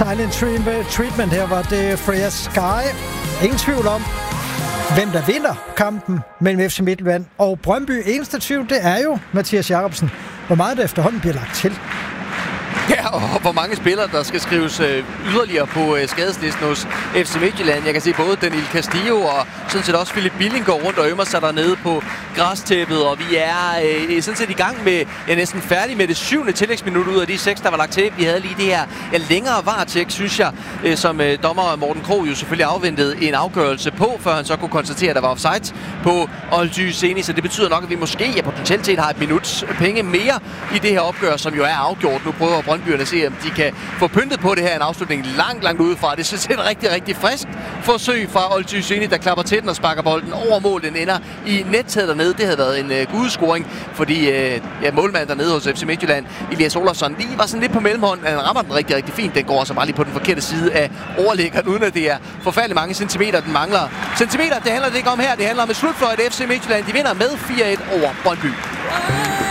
Silent treatment her var det Freya Sky. Ingen tvivl om, hvem der vinder kampen mellem FC Midtjylland og Brøndby. Eneste tvivl, det er jo Mathias Jacobsen. Hvor meget der efterhånden bliver lagt til. Ja, og hvor mange spillere, der skal skrives yderligere på skadeslisten hos FC Midtjylland. Jeg kan se både Daniel Castillo og sådan set også Philip Billing går rundt og ømmer sig dernede på græstæppet. Og vi er sådan set i gang med, næsten færdig med det 7. tillægsminut ud af de 6, der var lagt til. Vi havde lige det her længere VAR-tjek, synes jeg, som dommer Morten Krog jo selvfølgelig afventede en afgørelse på, før han så kunne konstatere, at der var offside på Oldty Zeni. Så det betyder nok, at vi måske potentielt set har et minuts penge mere i det her opgør, som jo er afgjort. Nu prøver Brøndbyerne at se, om de kan få pyntet på det her en afslutning langt udefra. Det synes jeg er et rigtig frisk forsøg fra Oldty Zeni, der klapper til den og sparker bolden over mål. Den ender i nettæt dernede. Det havde været en gudscoring, fordi målmanden dernede hos FC Midtjylland, Elias Olofsson, lige var sådan lidt på mellemhånden. Han rammer den rigtig fint. Den går altså bare lige på den forkerte side af overlæggeren, uden at det er forfærdeligt mange centimeter, den mangler. Centimeter, det handler det ikke om her. Det handler om et slutfløjt FC Midtjylland. De vinder med 4-1 over Brøndby.